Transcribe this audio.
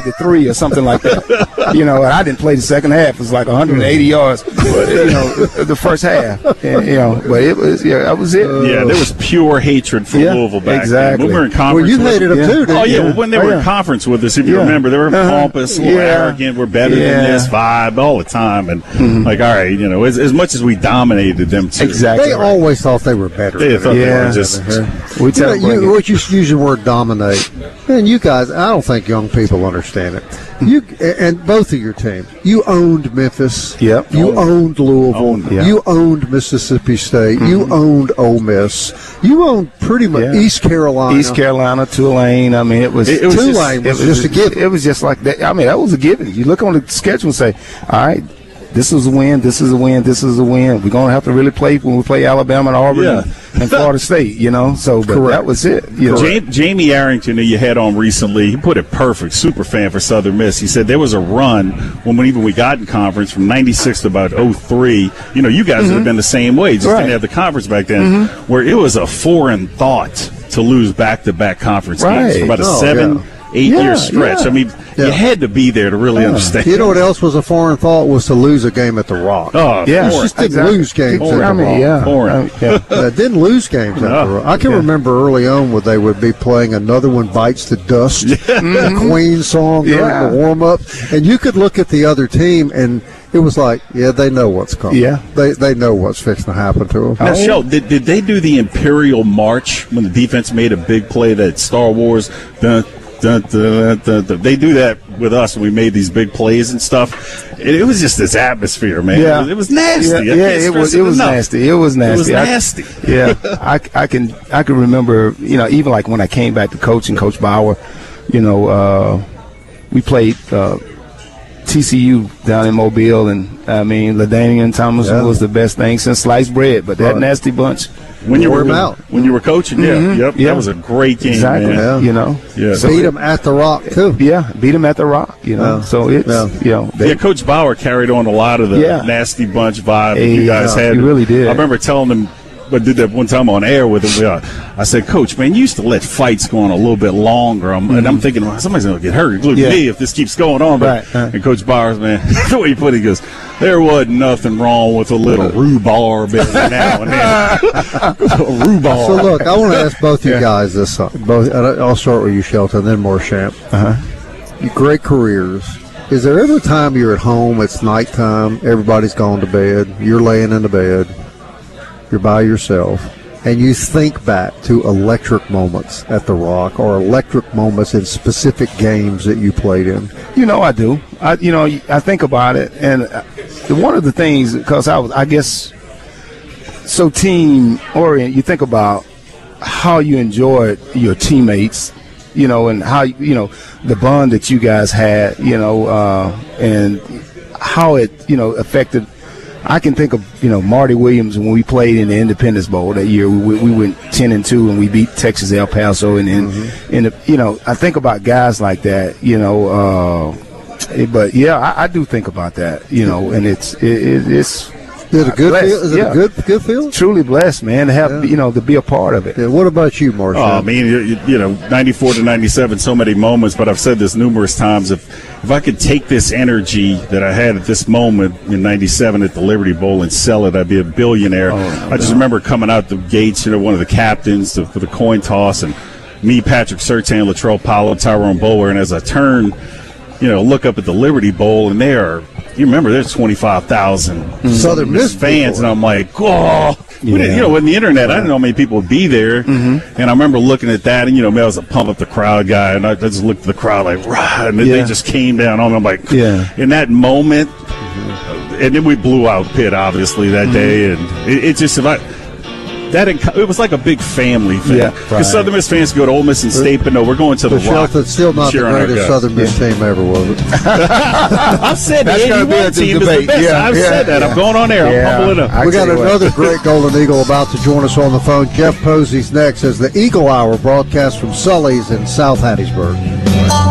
the 3 or something like that. You know, and I didn't play the second half. It was like 180 yards, the first half. And, but it was, that was it. Yeah, there was pure hatred for Louisville back then. When we were in conference. Well, you hated them too, didn't you? Well, when they were in conference with us, if you remember, they were pompous, a little arrogant, we're better than this vibe all the time. And, all right, as much as we dominated them too. Exactly. They always thought they were better. They thought they were just. What you use the word dominate. Man, you guys, I don't think young people understand it. You and both of your teams, you owned Memphis. Yep. You owned Louisville. You owned Mississippi State. You owned Ole Miss. You owned pretty much East Carolina, Tulane. I mean, it was Tulane was just a given. It was just like that. I mean, that was a given. You look on the schedule and say, all right, this is a win, this is a win, this is a win. We're going to have to really play when we play Alabama and Auburn and Florida State, So, but that was it. Jamie Arrington, who you had on recently, he put it perfect, super fan for Southern Miss. He said there was a run when even we got in conference from 96 to about 03. You guys would have been the same way, just didn't have the conference back then, where it was a foreign thought to lose back-to-back conference games for about a 7-8-year stretch. I mean, you had to be there to really understand. You know what else was a foreign thought? Was to lose a game at the Rock. Oh, You just didn't lose games at the Rock. Didn't lose games at the Rock. I can remember early on when they would be playing Another One Bites the Dust, the Queen song during the warm-up, and you could look at the other team and it was like, they know what's coming. Yeah, they know what's fixing to happen to them. Now, Shel, did they do the Imperial March when the defense made a big play, that Star Wars? They do that with us when we made these big plays and stuff. It was just this atmosphere, man. Yeah. It was nasty. It was nasty. It was nasty. I can remember, even like when I came back to coaching, Coach Bauer, we played TCU down in Mobile, and I mean, LaDainian Thomas was the best thing since sliced bread. But that nasty bunch, when you were coaching, that was a great game. Exactly, man. So beat them at the Rock too. Yeah, beat them at the Rock. So it's Coach Bauer carried on a lot of the nasty bunch vibe that you guys had. He really did. I remember telling them. But did that one time on air with him. I said, Coach, man, you used to let fights go on a little bit longer. And I'm thinking, somebody's going to get hurt, including me, if this keeps going on. But, and Coach Bowers, man, the way he put it, he goes, there wasn't nothing wrong with a little rhubarb every now and then. Rhubarb. So, look, I want to ask both you guys this. I'll start with you, Shelton, then Marchant. Great careers. Is there ever a time you're at home, it's nighttime, everybody's gone to bed, you're laying in the bed, you're by yourself, and you think back to electric moments at the Rock or electric moments in specific games that you played in? I do. I think about it, and one of the things, because I guess, so team oriented, you think about how you enjoyed your teammates, and how, the bond that you guys had, and how it, affected. I can think of, Marty Williams when we played in the Independence Bowl that year. We went 10-2 and we beat Texas El Paso, and I think about guys like that, but I do think about that, and it's Is it a good feel? Is it a good feel? Truly blessed, man, to have to be a part of it. Yeah. What about you, Marshall? I mean, 94 to 97, so many moments. But I've said this numerous times. If I could take this energy that I had at this moment in 97 at the Liberty Bowl and sell it, I'd be a billionaire. I just remember coming out the gates, one of the captains for the coin toss, and me, Patrick Surtain, Latrell Powell, Tyrone Bowler, and as I turn, look up at the Liberty Bowl, and you remember there's 25,000 Southern Miss fans, and I'm like, oh. With the internet, I didn't know how many people would be there. And I remember looking at that, and, I was a pump up the crowd guy, and I just looked at the crowd like, rah, and they just came down on me. I'm like, in that moment, and then we blew out Pitt, obviously, that day, and it just, it was like a big family thing. Because Southern Miss fans go to Ole Miss and State, but no, we're going to the Rock. Shelton's still not the greatest Southern Miss team ever, was it? I've said the 81 team is the best. I've said that. I'm going on there. I'm pumping it up. We got another great Golden Eagle about to join us on the phone. Jeff Posey's next as the Eagle Hour broadcast from Sully's in South Hattiesburg.